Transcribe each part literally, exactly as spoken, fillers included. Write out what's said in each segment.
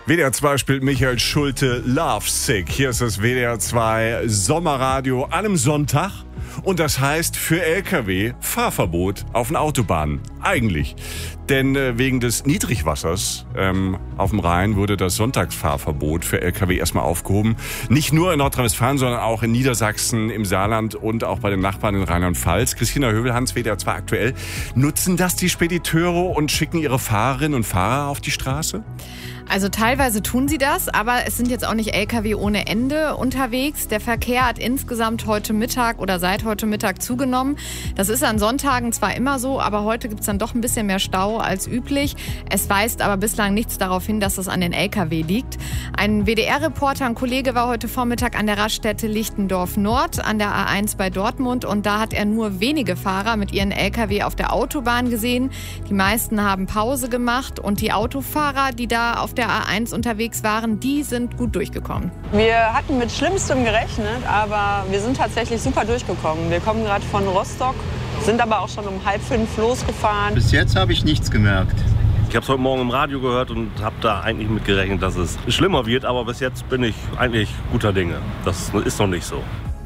W D R zwei spielt Michael Schulte Love Sick. Hier ist das W D R zwei Sommerradio an einem Sonntag. Und das heißt für L K W Fahrverbot auf den Autobahnen. Eigentlich. Denn äh, wegen des Niedrigwassers ähm, auf dem Rhein wurde das Sonntagsfahrverbot für L K W erstmal aufgehoben. Nicht nur in Nordrhein-Westfalen, sondern auch in Niedersachsen, im Saarland und auch bei den Nachbarn in Rheinland-Pfalz. Christina Hövelhans, W D R zwei aktuell. Nutzen das die Spediteure und schicken ihre Fahrerinnen und Fahrer auf die Straße? Also teilweise tun sie das, aber es sind jetzt auch nicht L K W ohne Ende unterwegs. Der Verkehr hat insgesamt heute Mittag oder seit heute Mittag zugenommen. Das ist an Sonntagen zwar immer so, aber heute gibt es dann doch ein bisschen mehr Stau als üblich. Es weist aber bislang nichts darauf hin, dass das an den L K W liegt. Ein W D R-Reporter, ein Kollege, war heute Vormittag an der Raststätte Lichtendorf Nord an der A eins bei Dortmund und da hat er nur wenige Fahrer mit ihren L K W auf der Autobahn gesehen. Die meisten haben Pause gemacht und die Autofahrer, die da auf der A eins unterwegs waren, die sind gut durchgekommen. Wir hatten mit Schlimmstem gerechnet, aber wir sind tatsächlich super durchgekommen. Wir kommen gerade von Rostock, sind aber auch schon um halb fünf losgefahren. Bis jetzt habe ich nichts gemerkt. Ich habe es heute Morgen im Radio gehört und habe da eigentlich mit gerechnet, dass es schlimmer wird. Aber bis jetzt bin ich eigentlich guter Dinge. Das ist noch nicht so.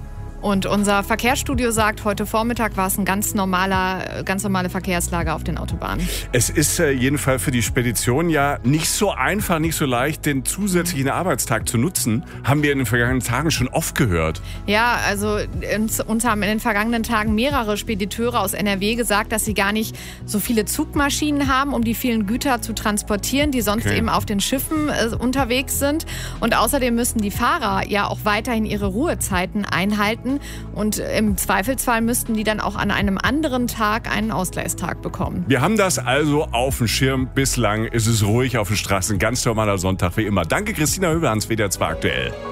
Und unser Verkehrsstudio sagt, heute Vormittag war es ein ganz normaler, ganz normale Verkehrslage auf den Autobahnen. Es ist äh, jedenfalls für die Spedition ja nicht so einfach, nicht so leicht, den zusätzlichen Arbeitstag zu nutzen. Haben wir in den vergangenen Tagen schon oft gehört. Ja, also uns, uns haben in den vergangenen Tagen mehrere Spediteure aus N R W gesagt, dass sie gar nicht so viele Zugmaschinen haben, um die vielen Güter zu transportieren, die sonst okay. eben auf den Schiffen äh, unterwegs sind. Und außerdem müssen die Fahrer ja auch weiterhin ihre Ruhezeiten einhalten. Und im Zweifelsfall müssten die dann auch an einem anderen Tag einen Ausgleichstag bekommen. Wir haben das also auf dem Schirm. Bislang ist es ruhig auf den Straßen. Ganz normaler Sonntag wie immer. Danke, Christina Hövelhans, W D R zwei aktuell.